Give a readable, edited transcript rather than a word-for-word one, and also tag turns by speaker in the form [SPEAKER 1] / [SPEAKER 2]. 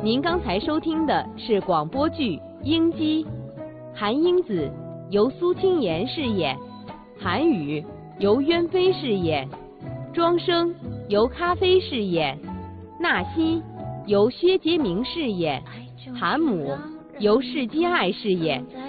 [SPEAKER 1] 您刚才收听的是广播剧《英姬》，韩英子由苏青妍饰演，韩宇由渊飞饰演，庄生由咖啡饰演，纳西由薛杰明饰演，韩母由世基爱饰演。